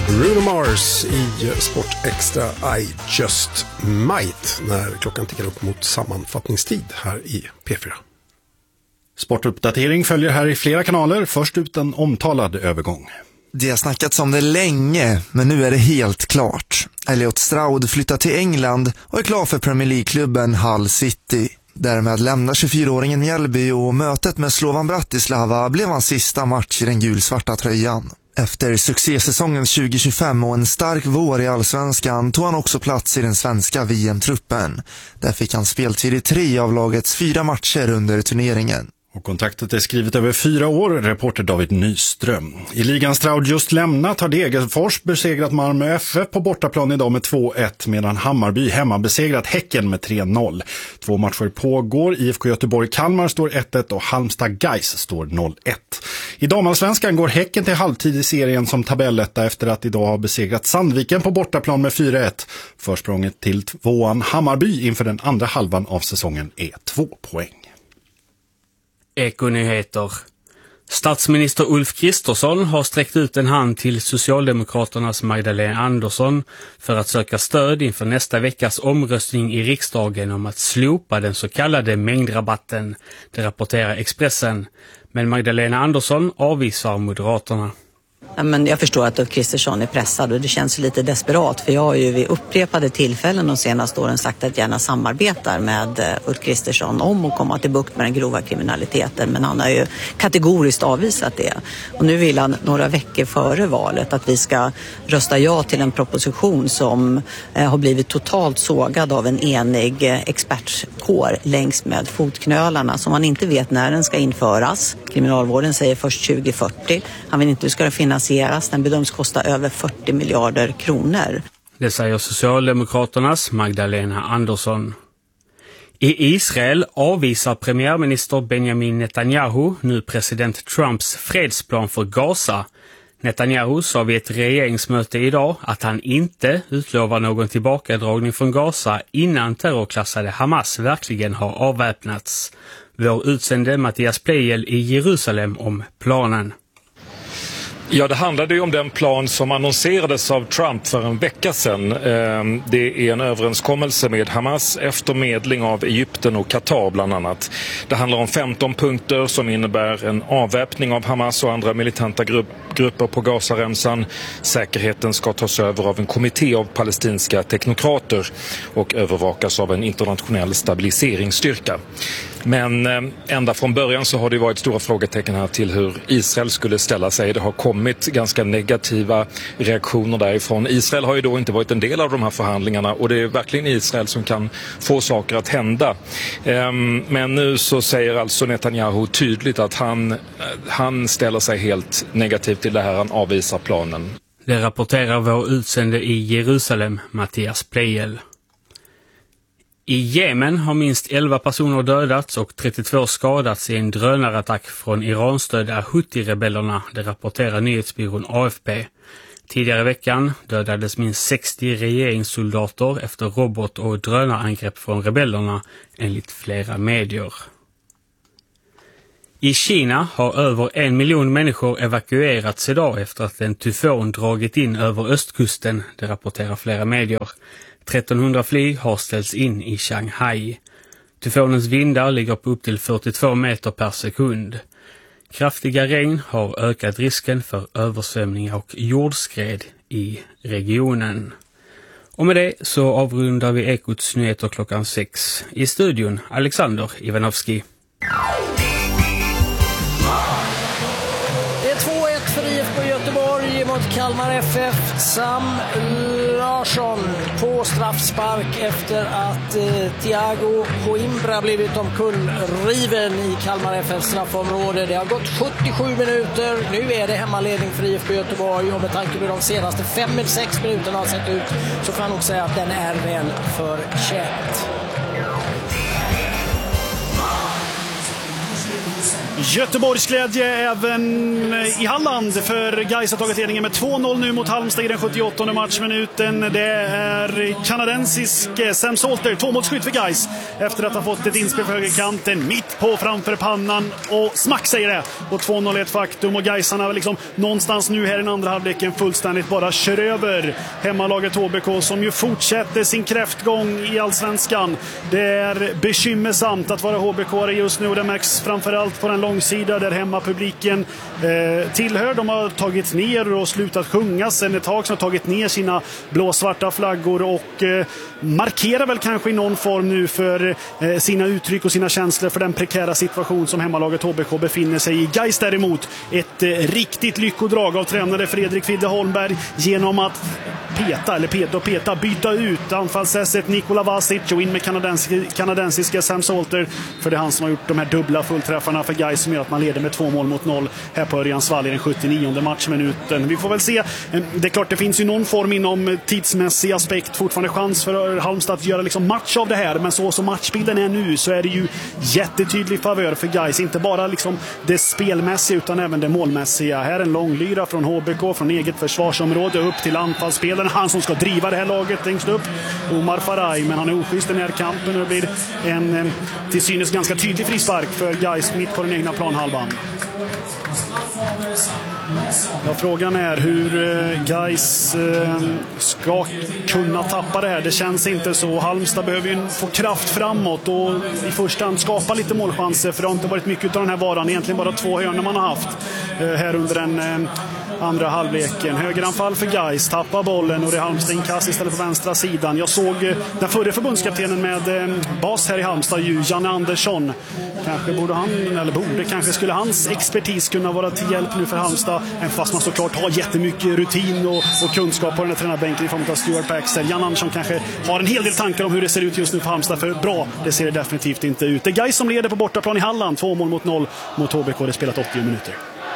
Bruno Mars i Sport Extra I Just Might när klockan tickar upp mot sammanfattningstid här i P4. Sportuppdatering följer här i flera kanaler, först ut en omtalad övergång. Det har snackats om det länge, men nu är det helt klart. Elliot Stroud flyttar till England och är klar för Premier League-klubben Hull City. Därmed lämnar 24-åringen Mjällby och mötet med Slovan Bratislava blev hans sista match i den gulsvarta tröjan. Efter succésäsongen 2025 och en stark vår i Allsvenskan tog han också plats i den svenska VM-truppen. Där fick han speltid i 3 av lagets 4 matcher under turneringen. Och kontraktet är skrivet över 4 år, reporter David Nyström. I ligan Stroud just lämnat har Degerfors besegrat Malmö FF på bortaplan idag med 2-1 medan Hammarby hemma besegrat Häcken med 3-0. 2 matcher pågår, IFK Göteborg-Kalmar står 1-1 och Halmstad-Gais står 0-1. I damallsvenskan går Häcken till halvtid i serien som tabelletta efter att idag ha besegrat Sandviken på bortaplan med 4-1. Försprånget till 2:an Hammarby inför den andra halvan av säsongen är 2 poäng. Ekonyheter. Statsminister Ulf Kristersson har sträckt ut en hand till Socialdemokraternas Magdalena Andersson för att söka stöd inför nästa veckas omröstning i riksdagen om att slopa den så kallade mängdrabatten, det rapporterar Expressen. Men Magdalena Andersson avvisar Moderaterna. Men jag förstår att Ulf Kristersson är pressad och det känns lite desperat, för jag har ju vid upprepade tillfällen de senaste åren sagt att jag gärna samarbetar med Ulf Kristersson om att komma till bukt med den grova kriminaliteten, men han har ju kategoriskt avvisat det. Och nu vill han några veckor före valet att vi ska rösta ja till en proposition som har blivit totalt sågad av en enig expertkår längs med fotknölarna, som man inte vet när den ska införas. Kriminalvården säger först 2040. Han vill inte hur ska det finansieras. Den bedöms kosta över 40 miljarder kronor. Det säger Socialdemokraternas Magdalena Andersson. I Israel avvisar premiärminister Benjamin Netanyahu nu president Trumps fredsplan för Gaza. Netanyahu sa vid ett regeringsmöte idag att han inte utlovar någon tillbakadragning från Gaza innan terrorklassade Hamas verkligen har avväpnats. Vår utsände Mattias Plejel i Jerusalem om planen. Ja, det handlade ju om den plan som annonserades av Trump för en vecka sedan. Det är en överenskommelse med Hamas efter medling av Egypten och Qatar bland annat. Det handlar om 15 punkter som innebär en avväpning av Hamas och andra militanta grupper på Gazaremsan. Säkerheten ska tas över av en kommitté av palestinska teknokrater och övervakas av en internationell stabiliseringsstyrka. Men ända från början så har det varit stora frågetecken här till hur Israel skulle ställa sig. Det har kommit ganska negativa reaktioner därifrån. Israel har ju då inte varit en del av de här förhandlingarna och det är verkligen Israel som kan få saker att hända. Men nu så säger alltså Netanyahu tydligt att han ställer sig helt negativt till det här, han avvisar planen. Det rapporterar vår utsände i Jerusalem, Mattias Plejel. I Jemen har minst 11 personer dödats och 32 skadats i en drönarattack från Iranstödda Houthi-rebellerna, det rapporterar nyhetsbyrån AFP. Tidigare i veckan dödades minst 60 regeringssoldater efter robot- och drönarangrepp från rebellerna, enligt flera medier. I Kina har över 1 miljon människor evakuerats idag efter att en tyfon dragit in över östkusten, det rapporterar flera medier. 1300 flyg har ställts in i Shanghai. Tyfonens vindar ligger på upp till 42 meter per sekund. Kraftiga regn har ökat risken för översvämningar och jordskred i regionen. Och med det så avrundar vi Ekots nyheter klockan 6. I studion Alexander Ivanovski. Det är 2-1 för IFK Göteborg mot Kalmar FF. Sam Larsson på straffspark efter att Thiago Coimbra blivit omkullriven i Kalmar FFs straffområde. Det har gått 77 minuter. Nu är det hemmaledning för IFK Göteborg och med tanke på de senaste 5-6 minuterna har sett ut så kan jag nog säga att den är väl förtjänt. Göteborgsglädje även i Halland, för Gais har tagit ledningen med 2-0 nu mot Halmstad i den 78:e matchminuten. Det är kanadensisk Sam Salter, tvåmålsskytt för Gais, efter att ha fått ett inspel på högerkanten mitt på framför pannan, och smack säger det. Och 2-0 är ett faktum, och Gaisarna liksom någonstans nu här i den andra halvleken fullständigt bara kör över hemmalaget HBK, som ju fortsätter sin kräftgång i Allsvenskan. Det är bekymmersamt att vara HBK just nu, och det märks framförallt på den långsida där hemmapubliken tillhör. De har tagit ner och slutat sjunga sen ett tag, som har tagit ner sina blåsvarta flaggor och markerar väl kanske i någon form nu för sina uttryck och sina känslor för den prekära situation som hemmalaget HBK befinner sig i. Gais däremot ett riktigt lyckodrag av tränare Fredrik Fidde Holmberg genom att byta ut anfallsässet Nikola Vasic och in med kanadensiska Sam Salter, för det är han som har gjort de här dubbla fullträffarna för Gais som gör att man leder med 2-0 här på Örjansvall i den 79:e matchminuten. Vi får väl se. Det är klart, det finns ju någon form inom tidsmässig aspekt fortfarande chans för Halmstad att göra liksom match av det här, men så som matchbilden är nu så är det ju jättetydlig favör för Gais, inte bara liksom det spelmässiga utan även det målmässiga. Här en lång lyra från HBK från eget försvarsområde upp till anfallsspelaren, han som ska driva det här laget längst upp, Omar Faraj, men han är oschysst i den här kampen och det blir en till synes ganska tydlig frispark för Gais mitt på den egna planhalvan. Ja, frågan är hur Gais ska kunna tappa det här. Det känns inte så. Halmstad behöver ju få kraft framåt och i första hand skapa lite målchanser, för det har inte varit mycket av den här varan. Egentligen bara 2 hörnor man har haft här under den andra halvleken. Högeranfall för Gais, tappar bollen och det är Halmstad inkast istället på vänstra sidan. Jag såg den förre förbundskaptenen med bas här i Halmstad, Janne Andersson. Kanske skulle hans expertis kunna vara till hjälp nu för Halmstad, även fast man såklart har jättemycket rutin och kunskap på den här tränarbänken i form av Stuart Baxter. Janne Andersson kanske har en hel del tankar om hur det ser ut just nu för Halmstad, för bra, det ser det definitivt inte ut. Det är Gais som leder på bortaplan i Halland, 2-0 mot HBK, det spelat 80 minuter.